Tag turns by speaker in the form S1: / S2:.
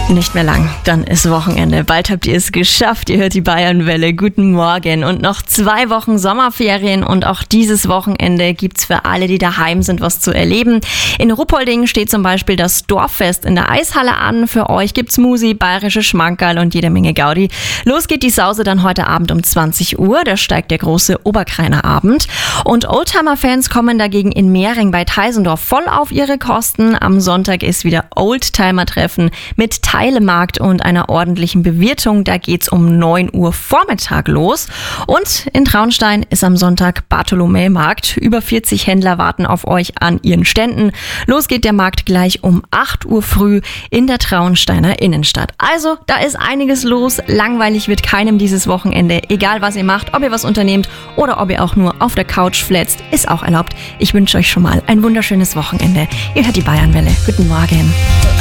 S1: Nicht mehr lang, dann ist Wochenende. Bald habt ihr es geschafft. Ihr hört die Bayernwelle. Guten Morgen. Und noch 2 Wochen Sommerferien und auch dieses Wochenende gibt's für alle, die daheim sind, was zu erleben. In Ruppolding steht zum Beispiel das Dorffest in der Eishalle an. Für euch gibt's Musi, bayerische Schmankerl und jede Menge Gaudi. Los geht die Sause dann heute Abend um 20 Uhr. Da steigt der große Oberkreiner Abend. Und Oldtimer-Fans kommen dagegen in Mehring bei Teisendorf voll auf ihre Kosten. Am Sonntag ist wieder Oldtimer-Treffen mit Teilemarkt und einer ordentlichen Bewirtung. Da geht's um 9 Uhr Vormittag los. Und in Traunstein ist am Sonntag Bartholomämarkt. Über 40 Händler warten auf euch an ihren Ständen. Los geht der Markt gleich um 8 Uhr früh in der Traunsteiner Innenstadt. Also, da ist einiges los. Langweilig wird keinem dieses Wochenende. Egal, was ihr macht, ob ihr was unternehmt oder ob ihr auch nur auf der Couch flätzt, ist auch erlaubt. Ich wünsche euch schon mal ein wunderschönes Wochenende. Ihr hört die Bayernwelle. Guten Morgen.